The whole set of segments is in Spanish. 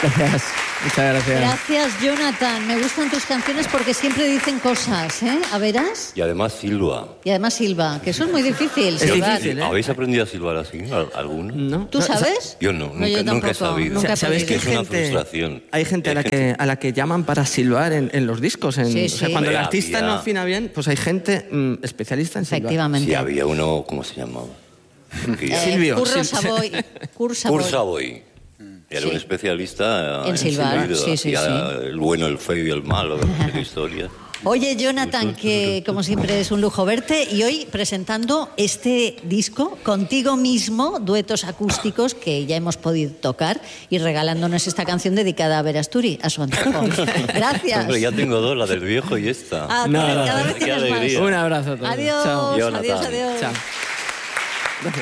Gracias, muchas gracias. Gracias, Jonathan. Me gustan tus canciones porque siempre dicen cosas, ¿eh? ¿A veras? Y además silba. Y además silba, que eso es muy difícil. Es difícil, ¿eh? ¿Habéis aprendido a silbar así? ¿Alguno? ¿No? ¿Tú sabes? Yo no, yo nunca he tampoco, sabido. nunca he ¿Sabéis que aprendido. Es una frustración. hay gente a la que llaman para silbar en los discos? Sí, O sea, sí. cuando el Hombre, artista había- no afina bien, pues hay gente especialista en silbar. Efectivamente. Sí, había uno, ¿cómo se llamaba? Que ya- Silvio. Curro Sí. Savoy. Kurt Savoy. Era Sí. un especialista En silbar, sí, sí, hacía sí. el bueno, el feo y el malo de la historia. Oye, Jonathan, que como siempre es un lujo verte y hoy presentando este disco contigo mismo, duetos acústicos que ya hemos podido tocar y regalándonos esta canción dedicada a Verasturi, a su antojo. Gracias. Hombre, ya tengo dos, la del viejo y esta. Ah, No, cada no, vez qué tienes alegría. más. Un abrazo a todos. Adiós, Chao. Jonathan. adiós. Chao. Gracias.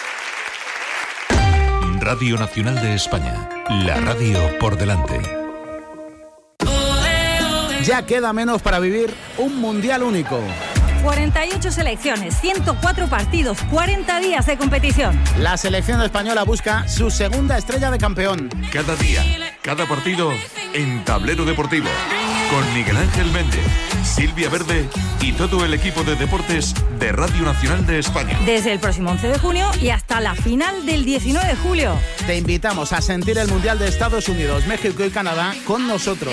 Radio Nacional de España, la radio por delante. Ya queda menos para vivir un mundial único. 48 selecciones, 104 partidos, 40 días de competición. La selección española busca su segunda estrella de campeón. Cada día, cada partido en Tablero Deportivo. Con Miguel Ángel Méndez, Silvia Verde y todo el equipo de deportes de Radio Nacional de España. Desde el próximo 11 de junio y hasta la final del 19 de julio. Te invitamos a sentir el Mundial de Estados Unidos, México y Canadá con nosotros.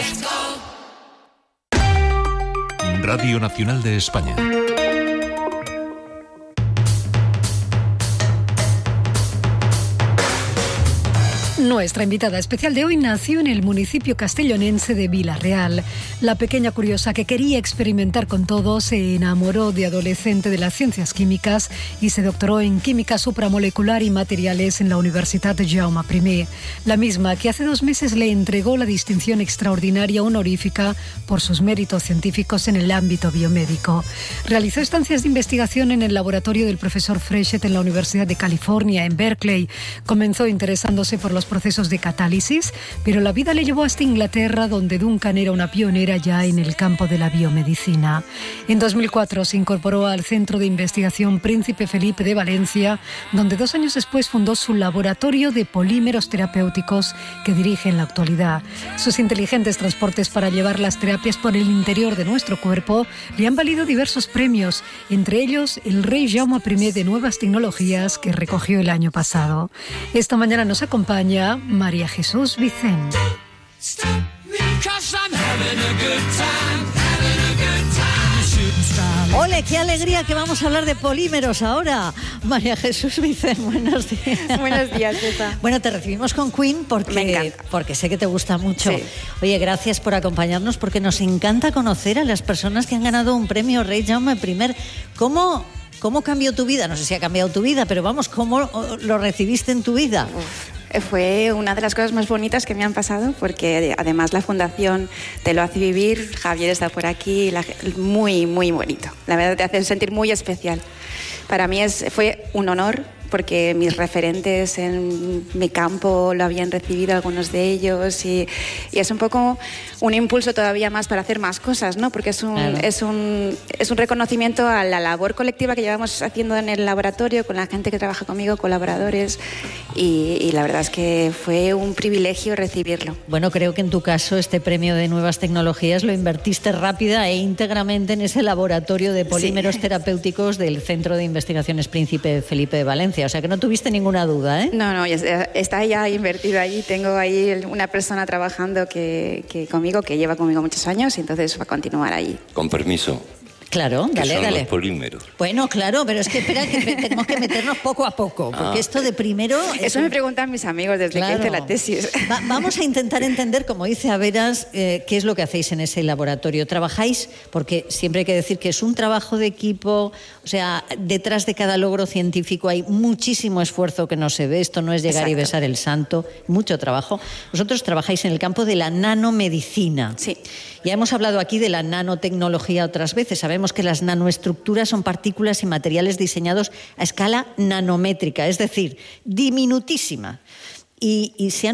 Radio Nacional de España. Nuestra invitada especial de hoy nació en el municipio castellonense de Vilareal. La pequeña curiosa que quería experimentar con todo se enamoró de adolescente de las ciencias químicas y se doctoró en química supramolecular y materiales en la Universitat Jaume I, la misma que hace 2 meses le entregó la distinción extraordinaria honorífica por sus méritos científicos en el ámbito biomédico. Realizó estancias de investigación en el laboratorio del profesor Freshet en la Universidad de California, en Berkeley. Comenzó interesándose por los procesos de catálisis, pero la vida le llevó hasta Inglaterra, donde Duncan era una pionera ya en el campo de la biomedicina. En 2004 se incorporó al Centro de Investigación Príncipe Felipe de Valencia, donde 2 años después fundó su laboratorio de polímeros terapéuticos que dirige en la actualidad. Sus inteligentes transportes para llevar las terapias por el interior de nuestro cuerpo le han valido diversos premios, entre ellos el Rey Jaume I de Nuevas Tecnologías, que recogió el año pasado. Esta mañana nos acompaña María Jesús Vicente. Ole, qué alegría que vamos a hablar de polímeros ahora. María Jesús Vicente, buenos días. Buenos días, Zeta. Bueno, te recibimos con Queen Me encanta. porque sé que te gusta mucho. Sí. Oye, gracias por acompañarnos porque nos encanta conocer a las personas que han ganado un premio Rey Jaume I. ¿Cómo cambió tu vida? No sé si ha cambiado tu vida, pero vamos, ¿cómo lo recibiste en tu vida? Fue una de las cosas más bonitas que me han pasado porque además la fundación te lo hace vivir, Javier está por aquí, muy, muy bonito. La verdad te hace sentir muy especial. Para mí fue un honor porque mis referentes en mi campo lo habían recibido, algunos de ellos, y es un poco un impulso todavía más para hacer más cosas, ¿no? Porque Claro. es un reconocimiento a la labor colectiva que llevamos haciendo en el laboratorio con la gente que trabaja conmigo, colaboradores, y la verdad es que fue un privilegio recibirlo. Bueno, creo que en tu caso este premio de Nuevas Tecnologías lo invertiste rápida e íntegramente en ese laboratorio de polímeros terapéuticos del Centro de Investigaciones Príncipe Felipe de Valencia. O sea que no tuviste ninguna duda, ¿eh? No, está ya invertido ahí. Tengo ahí una persona trabajando conmigo, que lleva conmigo muchos años, y entonces va a continuar ahí. Con permiso. Claro, ¿Qué dale, son dale. los polímeros? Bueno, claro, pero es que espera, que tenemos que meternos poco a poco, porque esto de primero... Eso me preguntan mis amigos desde que hice la tesis. Vamos a intentar entender, como dice Averas, qué es lo que hacéis en ese laboratorio. ¿Trabajáis? Porque siempre hay que decir que es un trabajo de equipo, o sea, detrás de cada logro científico hay muchísimo esfuerzo que no se ve, esto no es llegar y besar el santo, mucho trabajo. Vosotros trabajáis en el campo de la nanomedicina. Sí. Ya hemos hablado aquí de la nanotecnología otras veces. Sabemos que las nanoestructuras son partículas y materiales diseñados a escala nanométrica, es decir, diminutísima. Y se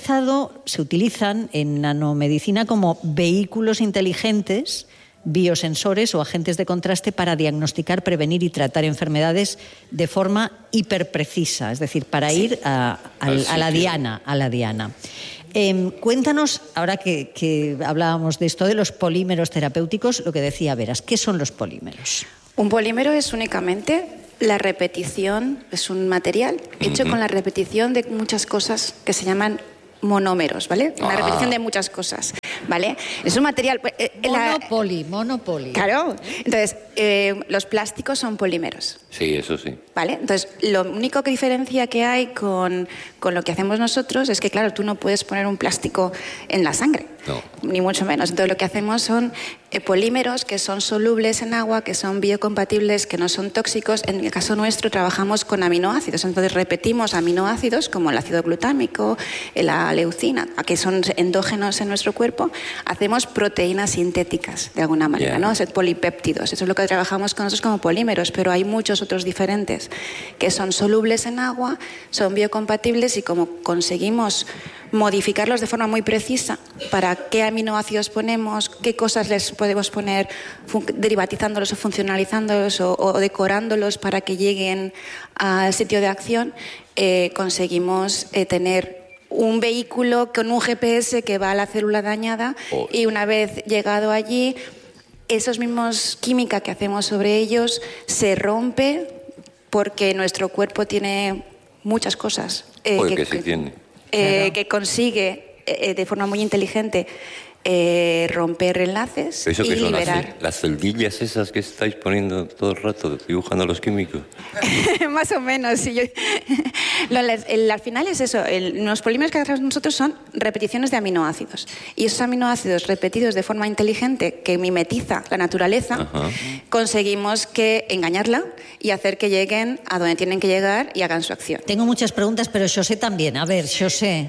utilizan en nanomedicina como vehículos inteligentes, biosensores o agentes de contraste para diagnosticar, prevenir y tratar enfermedades de forma hiperprecisa, es decir, para ir a la diana. Cuéntanos, ahora que hablábamos de esto de los polímeros terapéuticos, lo que decía Veras, ¿qué son los polímeros? Un polímero es únicamente la repetición, es un material hecho con la repetición de muchas cosas que se llaman monómeros, ¿vale? Una repetición de muchas cosas, ¿vale? Es un material... Monopoli. Claro. Entonces, los plásticos son polímeros. Sí, eso sí. ¿Vale? Entonces, lo único que diferencia que hay con lo que hacemos nosotros es que, claro, tú no puedes poner un plástico en la sangre. No. Ni mucho menos. Entonces, lo que hacemos son polímeros que son solubles en agua, que son biocompatibles, que no son tóxicos. En el caso nuestro trabajamos con aminoácidos. Entonces, repetimos aminoácidos como el ácido glutámico, la leucina, que son endógenos en nuestro cuerpo. Hacemos proteínas sintéticas, de alguna manera, ¿no? Es polipéptidos. Eso es lo que trabajamos con nosotros como polímeros, pero hay muchos otros diferentes que son solubles en agua, son biocompatibles y como conseguimos modificarlos de forma muy precisa para qué aminoácidos ponemos, qué cosas les podemos poner, derivatizándolos o funcionalizándolos o decorándolos para que lleguen al sitio de acción, conseguimos tener un vehículo con un GPS que va a la célula dañada y una vez llegado allí, esos mismos química que hacemos sobre ellos se rompe porque nuestro cuerpo tiene muchas cosas que consigue de forma muy inteligente romper enlaces ¿Eso y que son liberar. las celdillas esas que estáis poniendo todo el rato, dibujando los químicos? Más o menos, sí. Al final es eso, los polímeros que hacemos nosotros son repeticiones de aminoácidos. Y esos aminoácidos repetidos de forma inteligente, que mimetiza la naturaleza, conseguimos que engañarla y hacer que lleguen a donde tienen que llegar y hagan su acción. Tengo muchas preguntas, pero José también. A ver, José.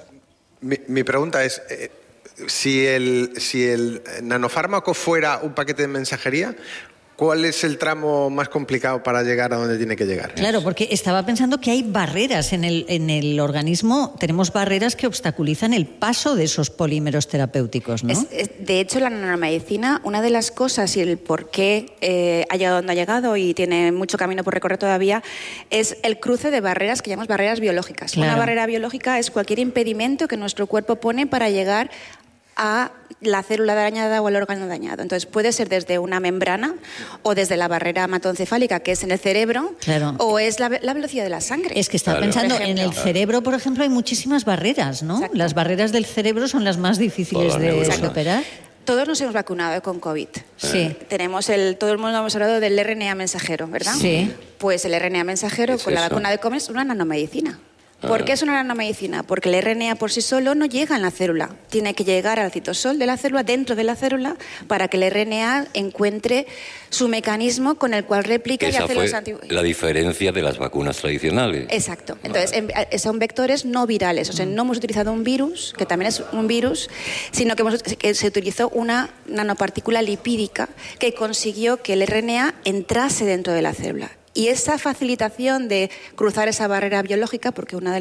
Mi pregunta es... Si el nanofármaco fuera un paquete de mensajería, ¿cuál es el tramo más complicado para llegar a donde tiene que llegar? Claro, porque estaba pensando que hay barreras en el organismo, tenemos barreras que obstaculizan el paso de esos polímeros terapéuticos, ¿no? De hecho, la nanomedicina, una de las cosas y el por qué ha llegado donde ha llegado y tiene mucho camino por recorrer todavía, es el cruce de barreras que llamamos barreras biológicas. Claro. Una barrera biológica es cualquier impedimento que nuestro cuerpo pone para llegar a la célula dañada o al órgano dañado. Entonces puede ser desde una membrana o desde la barrera hematoencefálica, que es en el cerebro, o es la velocidad de la sangre. Es que estaba pensando, en el cerebro, por ejemplo, hay muchísimas barreras, ¿no? Exacto. Las barreras del cerebro son las más difíciles de operar. Todos nos hemos vacunado con COVID. Sí. Todo el mundo hemos hablado del RNA mensajero, ¿verdad? Sí. Pues el RNA mensajero con la vacuna de COVID es una nanomedicina. ¿Por qué es una nanomedicina? Porque el RNA por sí solo no llega en la célula. Tiene que llegar al citosol de la célula, dentro de la célula, para que el RNA encuentre su mecanismo con el cual replica y hace los anticuerpos. La diferencia de las vacunas tradicionales. Exacto. Entonces, son vectores no virales. O sea, no hemos utilizado un virus, que también es un virus, sino que se utilizó una nanopartícula lipídica que consiguió que el RNA entrase dentro de la célula. Y esa facilitación de cruzar esa barrera biológica, porque uno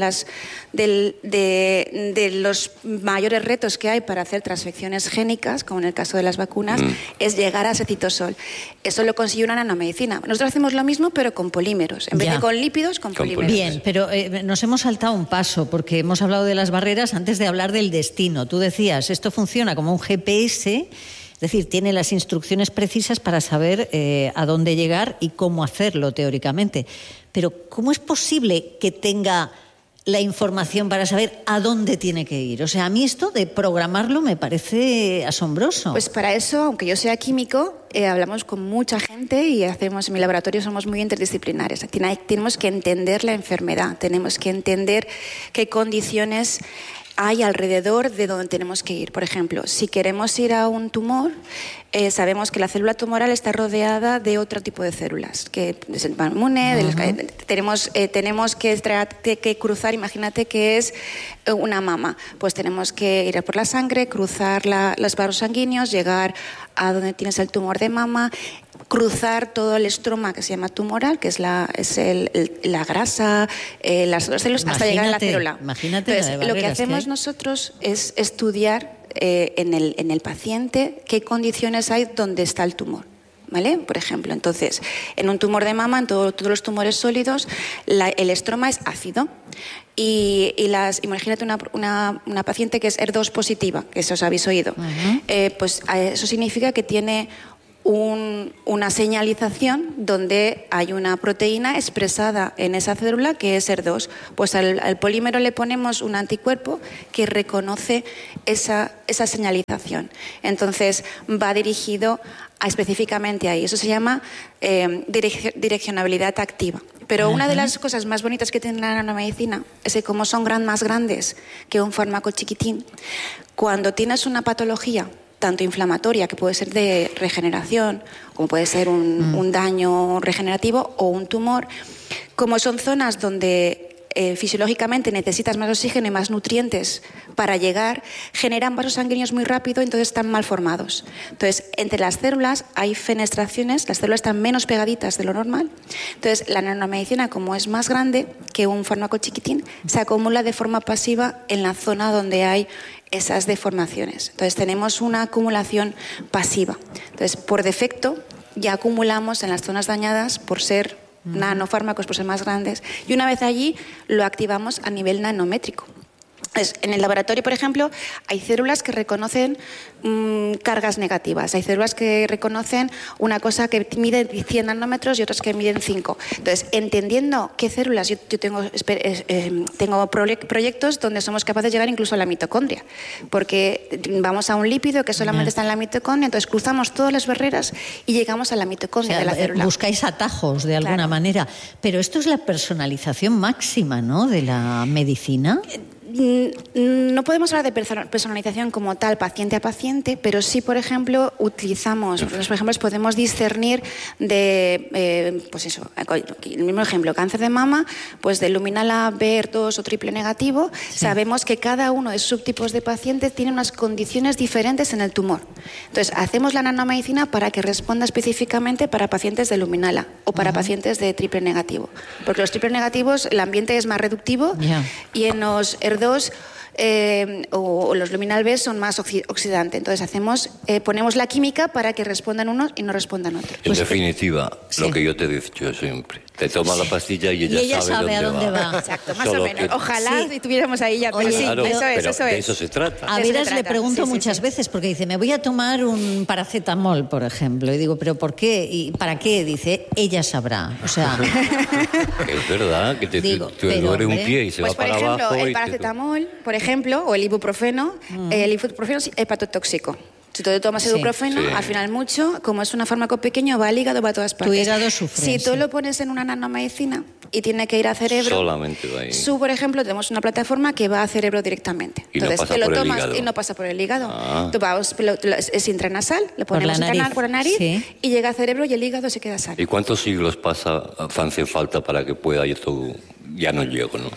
de los mayores retos que hay para hacer transfecciones génicas, como en el caso de las vacunas, es llegar a ese citosol. Eso lo consiguió una nanomedicina. Nosotros hacemos lo mismo, pero con polímeros. En vez de con lípidos, con polímeros. Bien, pero nos hemos saltado un paso, porque hemos hablado de las barreras antes de hablar del destino. Tú decías, esto funciona como un GPS... Es decir, tiene las instrucciones precisas para saber a dónde llegar y cómo hacerlo teóricamente. Pero ¿cómo es posible que tenga la información para saber a dónde tiene que ir? O sea, a mí esto de programarlo me parece asombroso. Pues para eso, aunque yo sea químico, hablamos con mucha gente y en mi laboratorio somos muy interdisciplinares. Tenemos que entender la enfermedad, tenemos que entender qué condiciones hay alrededor de donde tenemos que ir. Por ejemplo, si queremos ir a un tumor, sabemos que la célula tumoral está rodeada de otro tipo de células, que es el inmune, tenemos que cruzar, imagínate que es una mama, pues tenemos que ir a por la sangre, cruzar los vasos sanguíneos, llegar a donde tienes el tumor de mama, cruzar todo el estroma que se llama tumoral, que es la grasa, las células, hasta llegar a la célula. Imagínate. Entonces, lo que hacemos nosotros es estudiar en el paciente qué condiciones hay donde está el tumor. ¿Vale? Por ejemplo, entonces, en un tumor de mama, en todos los tumores sólidos, el estroma es ácido Y imagínate una paciente que es HER2 positiva, que eso os habéis oído. Pues eso significa que tiene una señalización donde hay una proteína expresada en esa célula que es HER2. Pues al polímero le ponemos un anticuerpo que reconoce esa señalización. Entonces va dirigido específicamente ahí. Eso se llama direccionabilidad activa. Pero una de las cosas más bonitas que tiene la nanomedicina es que como son más grandes que un fármaco chiquitín, cuando tienes una patología tanto inflamatoria, que puede ser de regeneración, como puede ser un daño regenerativo o un tumor, como son zonas donde fisiológicamente necesitas más oxígeno y más nutrientes para llegar, generan vasos sanguíneos muy rápido, entonces están mal formados. Entonces, entre las células hay fenestraciones, las células están menos pegaditas de lo normal. Entonces, la nanomedicina, como es más grande que un fármaco chiquitín, se acumula de forma pasiva en la zona donde hay esas deformaciones. Entonces, tenemos una acumulación pasiva. Entonces, por defecto, ya acumulamos en las zonas dañadas por ser nanofármacos, por ser más grandes, y una vez allí lo activamos a nivel nanométrico. En el laboratorio, por ejemplo, hay células que reconocen cargas negativas, hay células que reconocen una cosa que mide 100 nanómetros y otras que miden 5. Entonces, entendiendo qué células, yo tengo proyectos donde somos capaces de llegar incluso a la mitocondria, porque vamos a un lípido que solamente está en la mitocondria, entonces cruzamos todas las barreras y llegamos a la mitocondria de la célula. Buscáis atajos de alguna manera, pero esto es la personalización máxima, ¿no?, de la medicina. No podemos hablar de personalización como tal, paciente a paciente, pero sí, por ejemplo, utilizamos, por ejemplo, podemos discernir de, pues eso, el mismo ejemplo, cáncer de mama, pues de luminal A, HER2 o triple negativo, sabemos que cada uno de esos subtipos de pacientes tiene unas condiciones diferentes en el tumor. Entonces, hacemos la nanomedicina para que responda específicamente para pacientes de luminal A o para pacientes de triple negativo. Porque los triple negativos, el ambiente es más reductivo y en los HER2 o los luminal B son más oxidantes. Entonces ponemos la química para que respondan unos y no respondan otros. En definitiva, lo que yo te he dicho siempre, te tomas la pastilla y ella sabe a dónde va. Exacto, más o menos. Ojalá tuviéramos ahí ya. Oye, claro, eso es. De eso se trata. A Veras le pregunto muchas veces, porque dice, me voy a tomar un paracetamol, por ejemplo, y digo, ¿pero por qué? ¿Y para qué? Dice, ella sabrá. O sea... Es verdad, que te duele un pie y se va para abajo. Por ejemplo, el paracetamol, por ejemplo, o el ibuprofeno, el ibuprofeno es hepatotóxico. Si tú tomas ibuprofeno, al final como es un fármaco pequeño, va al hígado, va a todas partes. Tu hígado sufre. Si tú lo pones en una nanomedicina y tiene que ir a cerebro, solamente va ahí. Por ejemplo, tenemos una plataforma que va a cerebro directamente. Y entonces, no pasa te lo por tomas el hígado. Y no pasa por el hígado. Es intranasal, le ponemos un canal por la nariz y llega a cerebro y el hígado se queda sano. ¿Y cuántos siglos hace falta para que pueda ir todo? Ya no llego, ¿no?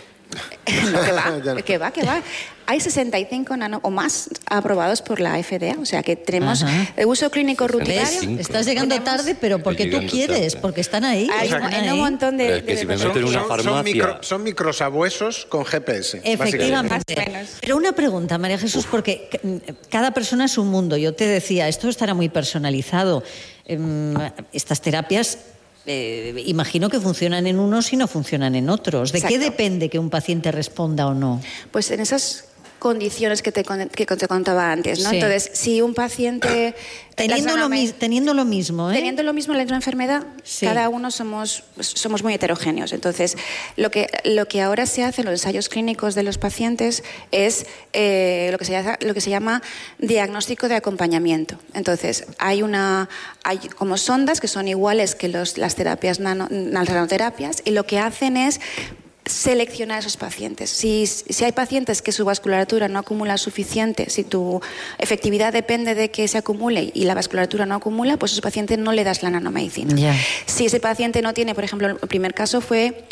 Que va. Hay 65 o más aprobados por la FDA, o sea que tenemos de uso clínico rutinario. Estás llegando tarde, pero porque tú quieres, porque están ahí. Hay un montón de... Pero es que si me meto en una farmacia... Son microsabuesos con GPS. Efectivamente. Pero una pregunta, María Jesús, porque cada persona es un mundo. Yo te decía, esto estará muy personalizado. Estas terapias... imagino que funcionan en unos y no funcionan en otros. ¿De qué depende que un paciente responda o no? Pues en esas condiciones que te contaba antes, ¿no? Sí. Entonces, si un paciente... Teniendo lo mismo, Teniendo lo mismo, la misma enfermedad, cada uno somos muy heterogéneos. Entonces, lo que ahora se hace en los ensayos clínicos de los pacientes es lo que se llama diagnóstico de acompañamiento. Entonces, hay como sondas que son iguales que las terapias las nanoterapias, y lo que hacen es seleccionar a esos pacientes. Si hay pacientes que su vasculatura no acumula suficiente, si tu efectividad depende de que se acumule y la vasculatura no acumula, pues a ese paciente no le das la nanomedicina. Si ese paciente no tiene, por ejemplo, el primer caso fue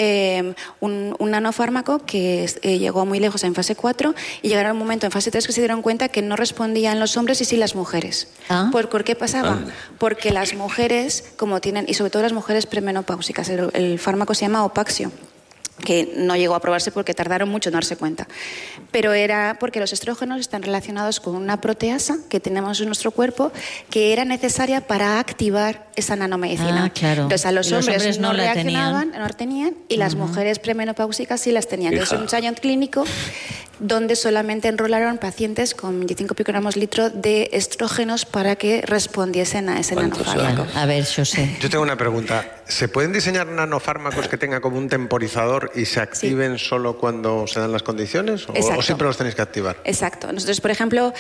un nanofármaco que llegó muy lejos en fase 4 y llegaron a un momento en fase 3 que se dieron cuenta que no respondían los hombres y sí las mujeres. ¿Por qué pasaba? Porque las mujeres, como tienen, y sobre todo las mujeres premenopáusicas, el fármaco se llama Opaxio. que no llegó a aprobarse porque tardaron mucho en darse cuenta. Pero era porque los estrógenos están relacionados con una proteasa que tenemos en nuestro cuerpo que era necesaria para activar esa nanomedicina. Claro. Entonces a los hombres no la reaccionaban, no la tenían, y las mujeres premenopáusicas sí las tenían. Entonces un ensayo clínico donde solamente enrolaron pacientes con 25 picogramos litro de estrógenos para que respondiesen a ese nanofármaco. A ver, José. Yo tengo una pregunta. ¿Se pueden diseñar nanofármacos que tengan como un temporizador y se activen solo cuando se dan las condiciones? ¿O siempre los tenéis que activar? Exacto. Nosotros, por ejemplo,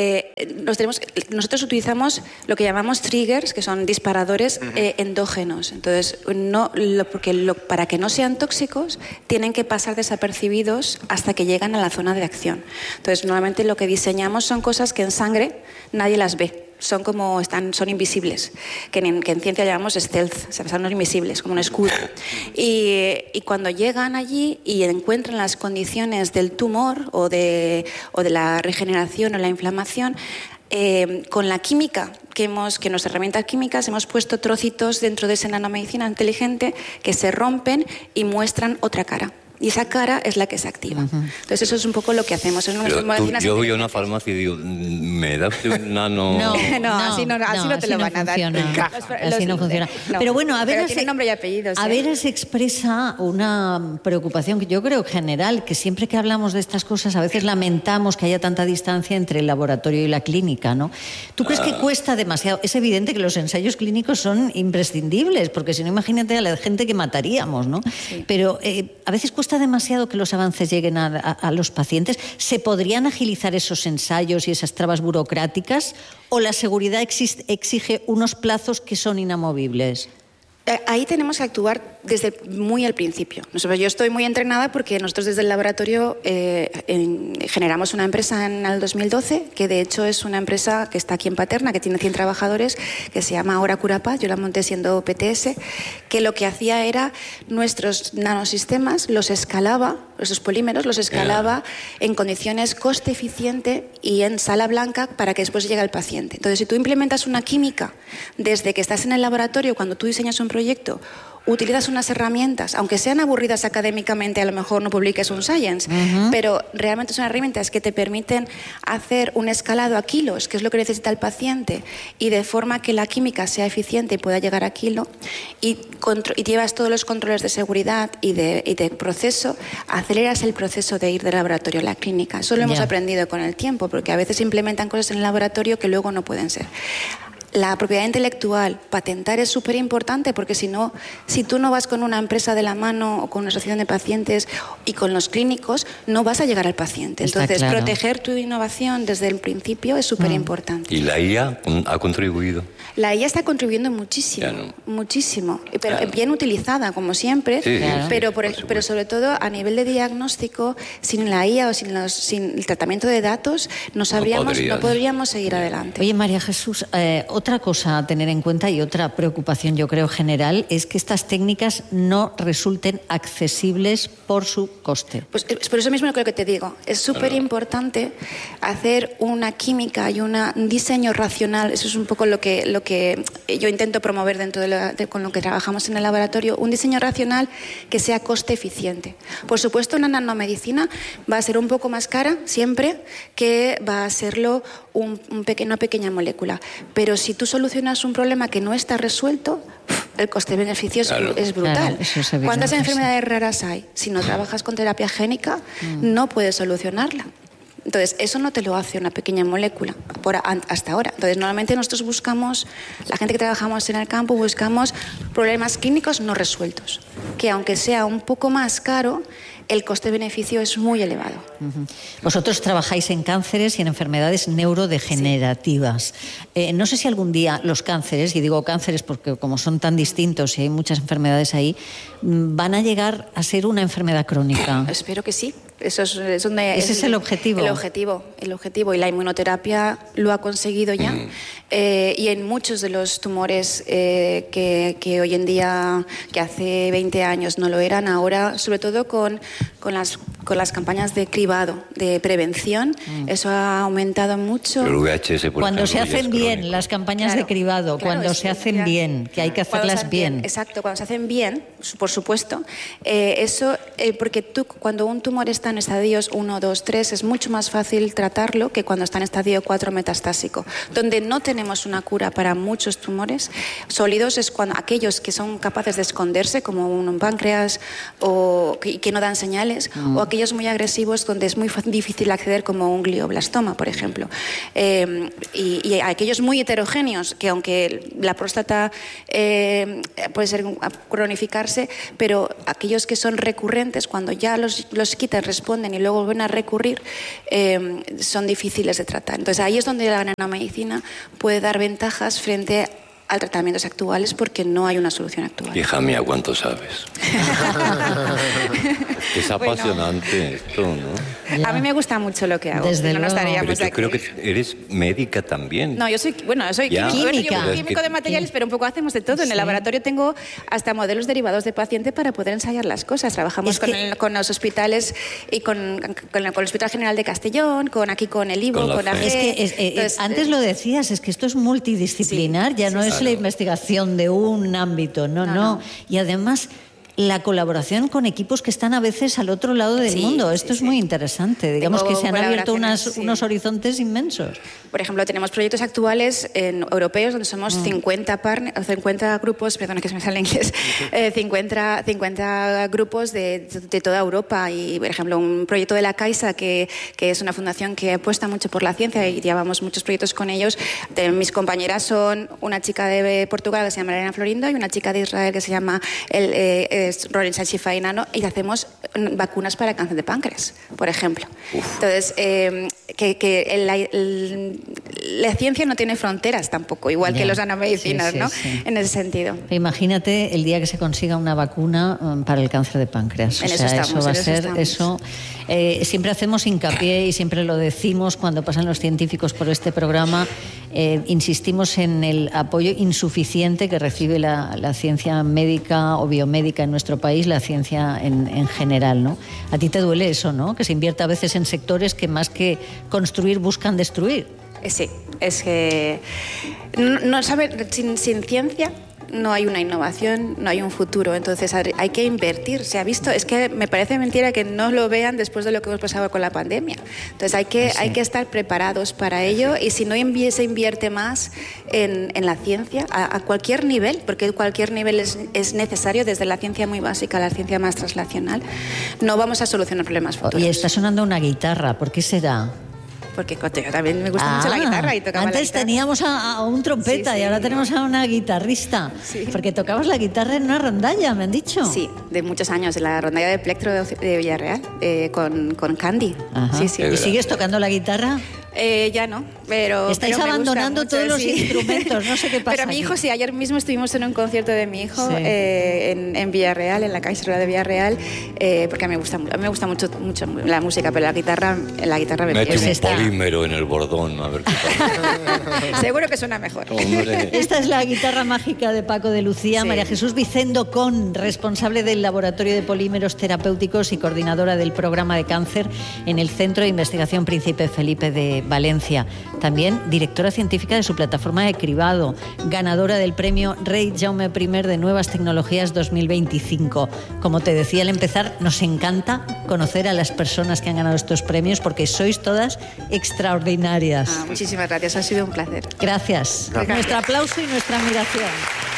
nosotros utilizamos lo que llamamos triggers, que son disparadores endógenos. Entonces, para que no sean tóxicos, tienen que pasar desapercibidos hasta que llegan a la zona de acción. Entonces, normalmente lo que diseñamos son cosas que en sangre nadie las ve. Son invisibles, que en ciencia llamamos stealth, o sea, son invisibles, como un escudo. Y cuando llegan allí y encuentran las condiciones del tumor o de la regeneración o la inflamación, con la química que nuestras herramientas químicas hemos puesto trocitos dentro de esa nanomedicina inteligente que se rompen y muestran otra cara. Y esa cara es la que se activa. Entonces eso es un poco lo que hacemos. Yo voy a una farmacia y digo, ¿me das un nano? Así no te lo van a dar. Así no funciona. Pero bueno, tiene nombre y apellidos. A veces expresa una preocupación que yo creo general, que siempre que hablamos de estas cosas a veces lamentamos que haya tanta distancia entre el laboratorio y la clínica, ¿no? ¿Tú crees que cuesta demasiado? Es evidente que los ensayos clínicos son imprescindibles, porque si no, imagínate a la gente que mataríamos, ¿no? Sí. Pero a veces cuesta demasiado que los avances lleguen a los pacientes. ¿Se podrían agilizar esos ensayos y esas trabas burocráticas? ¿O la seguridad exige unos plazos que son inamovibles? Ahí tenemos que actuar desde muy al principio. Yo estoy muy entrenada porque nosotros desde el laboratorio generamos una empresa en el 2012, que de hecho es una empresa que está aquí en Paterna, que tiene 100 trabajadores, que se llama Ahora Curapaz. Yo la monté siendo PTS, que lo que hacía era nuestros nanosistemas los escalaba, esos polímeros los escalaba en condiciones coste eficiente y en sala blanca para que después llegue al paciente. Entonces, si tú implementas una química desde que estás en el laboratorio, cuando tú diseñas un proyecto, utilizas unas herramientas, aunque sean aburridas académicamente, a lo mejor no publiques un Science, pero realmente son herramientas que te permiten hacer un escalado a kilos, que es lo que necesita el paciente, y de forma que la química sea eficiente y pueda llegar a kilo, y llevas todos los controles de seguridad y de proceso, aceleras el proceso de ir del laboratorio a la clínica. Eso lo hemos aprendido con el tiempo, porque a veces se implementan cosas en el laboratorio que luego no pueden ser. La propiedad intelectual, patentar es súper importante, porque si tú no vas con una empresa de la mano o con una asociación de pacientes y con los clínicos, no vas a llegar al paciente. Entonces, proteger tu innovación desde el principio es súper importante. ¿Y la IA ha contribuido? La IA está contribuyendo muchísimo, muchísimo, pero bien utilizada, como siempre, pero sobre todo a nivel de diagnóstico, sin la IA o sin el tratamiento de datos, no podríamos seguir adelante. Oye, María Jesús, otra cosa a tener en cuenta y otra preocupación, yo creo, general, es que estas técnicas no resulten accesibles por su coste. Pues por eso mismo lo que te digo. Es súper importante hacer una química y un diseño racional. Eso es un poco lo que yo intento promover dentro con lo que trabajamos en el laboratorio. Un diseño racional que sea coste eficiente. Por supuesto, una nanomedicina va a ser un poco más cara siempre que va a serlo una pequeña molécula. Pero si tú solucionas un problema que no está resuelto, el coste-beneficio es brutal. ¿Cuántas enfermedades raras hay? Si no trabajas con terapia génica, no puedes solucionarla. Entonces, eso no te lo hace una pequeña molécula hasta ahora. Entonces, normalmente nosotros buscamos, la gente que trabajamos en el campo, buscamos problemas clínicos no resueltos, que aunque sea un poco más caro, el coste-beneficio es muy elevado. Vosotros trabajáis en cánceres y en enfermedades neurodegenerativas. No sé si algún día los cánceres, y digo cánceres porque como son tan distintos y hay muchas enfermedades ahí, van a llegar a ser una enfermedad crónica. Espero que sí. Ese es el objetivo. El objetivo. Y la inmunoterapia lo ha conseguido ya. Y en muchos de los tumores que hoy en día, que hace 20 años no lo eran, ahora, sobre todo con las campañas de cribado, de prevención, eso ha aumentado mucho. El VHS, por cuando ejemplo, se hacen bien las campañas de cribado, cuando se hacen bien, que hay que hacerlas bien. Exacto, cuando se hacen bien, por supuesto. Porque cuando un tumor está en estadios 1, 2, 3, es mucho más fácil tratarlo que cuando está en estadio 4 metastásico, donde no tenemos una cura para muchos tumores sólidos. Es cuando aquellos que son capaces de esconderse, como un páncreas, o que no dan señales, o aquellos muy agresivos donde es muy difícil acceder, como un glioblastoma, por ejemplo. Y aquellos muy heterogéneos, que aunque la próstata puede ser cronificarse, pero aquellos que son recurrentes, cuando ya los quitan, responden y luego vuelven a recurrir, son difíciles de tratar. Entonces ahí es donde la nanomedicina puede dar ventajas frente a tratamientos actuales, porque no hay una solución actual. Hija mía, ¿cuánto sabes? Es apasionante esto, ¿no? Ya. A mí me gusta mucho lo que hago. Desde luego. Pero yo creo que eres médica también. No, yo soy químico de materiales, pero un poco hacemos de todo. En el laboratorio tengo hasta modelos derivados de paciente para poder ensayar las cosas. Trabajamos con los hospitales y con el Hospital General de Castellón, con el IVO, con la Entonces, antes lo decías, es que esto es multidisciplinar, no es la investigación de un ámbito, no. Y además, la colaboración con equipos que están a veces al otro lado del mundo. Esto es muy interesante. Digamos que se han abierto unos horizontes inmensos. Por ejemplo, tenemos proyectos actuales europeos donde somos 50 grupos, perdona que se me sale en inglés, 50 grupos de toda Europa. Y, por ejemplo, un proyecto de la Caixa, que es una fundación que apuesta mucho por la ciencia, y llevamos muchos proyectos con ellos. Mis compañeras son una chica de Portugal que se llama Elena Florindo y una chica de Israel que se llama Rorin Sachifa y Nano, y hacemos vacunas para cáncer de páncreas, por ejemplo. Entonces, la ciencia no tiene fronteras tampoco, igual que los nanomedicinas, ¿no? En ese sentido. Imagínate el día que se consiga una vacuna para el cáncer de páncreas. Eso va a ser eso. Siempre hacemos hincapié y siempre lo decimos cuando pasan los científicos por este programa. Insistimos en el apoyo insuficiente que recibe la ciencia médica o biomédica en nuestro país, la ciencia en general, ¿no? A ti te duele eso, ¿no? Que se invierta a veces en sectores que más que construir buscan destruir. Sí, es que sin ciencia no hay una innovación, no hay un futuro. Entonces hay que invertir. Se ha visto, es que me parece mentira que no lo vean después de lo que hemos pasado con la pandemia. Entonces hay que estar preparados para ello, y si no se invierte más en la ciencia a cualquier nivel, porque cualquier nivel es necesario, desde la ciencia muy básica a la ciencia más translacional, no vamos a solucionar problemas futuros. Y está sonando una guitarra, ¿por qué será? Porque yo también me gusta mucho la guitarra y tocaba antes la guitarra. Teníamos a un trompeta y ahora tenemos a una guitarrista. Sí. Porque tocabas la guitarra en una rondalla, me han dicho. Sí, de muchos años, en la rondalla de Plectro de Villarreal, con Candy. Sí. ¿Y sigues tocando la guitarra? Ya no, pero estáis abandonando todos los instrumentos, no sé qué pasa. Pero mi hijo, ayer mismo estuvimos en un concierto de mi hijo en Villarreal, en la Caixa de Villarreal, porque a mí me gusta mucho la música, pero la guitarra me mete un polímero en el bordón, a ver qué pasa. Seguro que suena mejor. Esta es la guitarra mágica de Paco de Lucía. María Jesús Vicendo Con, responsable del Laboratorio de Polímeros Terapéuticos y coordinadora del programa de cáncer en el Centro de Investigación Príncipe Felipe de Valencia. También directora científica de su plataforma de cribado, ganadora del premio Rey Jaume I de Nuevas Tecnologías 2025. Como te decía al empezar, nos encanta conocer a las personas que han ganado estos premios, porque sois todas extraordinarias. Muchísimas gracias, ha sido un placer. Gracias. Nuestro aplauso y nuestra admiración.